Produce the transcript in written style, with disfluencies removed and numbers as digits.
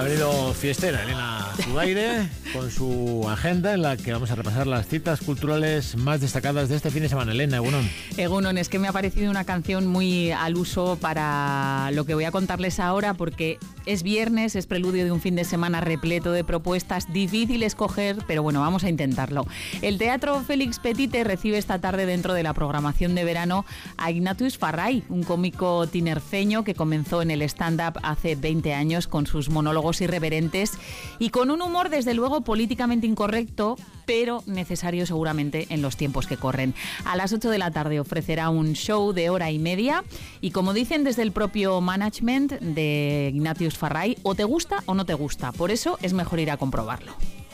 venido fiestera Elena Zugaire con su agenda en la que vamos a repasar las citas culturales más destacadas de este fin de semana. Elena, Egunon. Egunon, es que me ha parecido una canción muy al uso para lo que voy a contarles ahora, porque es viernes, es preludio de un fin de semana repleto de propuestas, difícil escoger, pero bueno, vamos a intentarlo. El Teatro Félix Petite recibe esta tarde dentro de la programación de verano a Ignatius Farray, un cómico tinerfeño que comenzó en el stand-up hace 20 años con sus monólogos irreverentes y con un humor desde luego políticamente incorrecto, pero necesario seguramente en los tiempos que corren. A las 8 de la tarde ofrecerá un show de hora y media y, como dicen desde el propio management de Ignatius Farray, o te gusta o no te gusta, por eso es mejor ir a comprobarlo.